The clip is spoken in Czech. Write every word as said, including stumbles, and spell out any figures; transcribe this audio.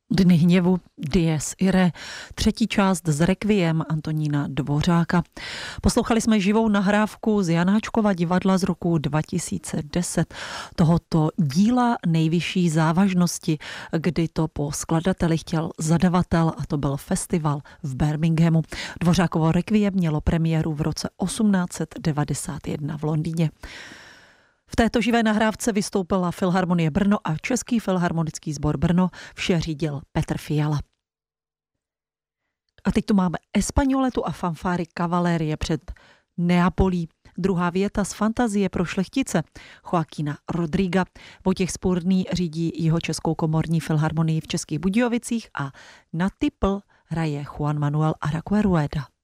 Dny hněvu, Dies Irae, třetí část z Requiem Antonína Dvořáka. Poslouchali jsme živou nahrávku z Janáčkova divadla z roku dva tisíce deset, tohoto díla nejvyšší závažnosti, kdy to po skladateli chtěl zadavatel, a to byl festival v Birminghamu. Dvořákovo Requiem mělo premiéru v roce osmnáct set devadesát jedna v Londýně. V této živé nahrávce vystoupila Filharmonie Brno a Český filharmonický sbor Brno, vše řídil Petr Fiala. A teď tu máme Españoletu a fanfáry Kavalérie před Neapolí. Druhá věta z Fantazie pro šlechtice Joaquina Rodriga. Vojtěch Spurný řídí Jihočeskou komorní filharmonii v Českých Budějovicích a na tipl hraje Juan Manuel Araquerueda.